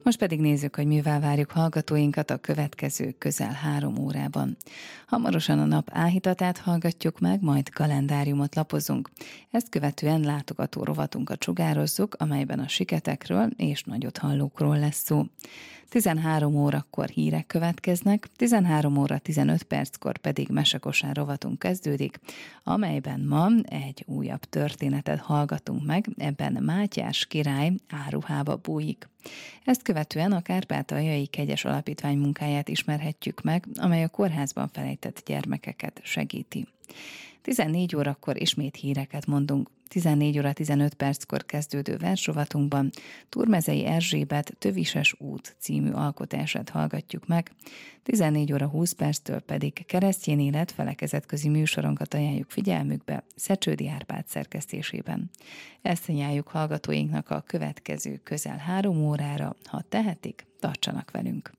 Most pedig nézzük, hogy mivel várjuk hallgatóinkat a következő közel 3 órában. Hamarosan a nap áhítatát hallgatjuk meg, majd kalendáriumot lapozunk. Ezt követően látogató rovatunkat sugározzuk, amelyben a siketekről és nagyothallókról lesz szó. 13 órakor hírek következnek, 13 óra 15 perckor pedig mesekosár rovatunk kezdődik, amelyben ma egy újabb történetet hallgatunk meg, ebben Mátyás király áruhába bújik. Ezt követően a Kárpátaljai Kegyes Alapítvány munkáját ismerhetjük meg, amely a kórházban felejtett gyermekeket segíti. 14 órakor ismét híreket mondunk. 14 óra 15 perckor kezdődő versrovatunkban Turmezei Erzsébet Tövises út című alkotását hallgatjuk meg. 14 óra 20 perctől pedig Keresztény élet felekezetközi műsorunkat ajánljuk figyelmükbe Szecsődi Árpád szerkesztésében. Ezt ajánljuk hallgatóinknak a következő közel 3 órára, ha tehetik, tartsanak velünk.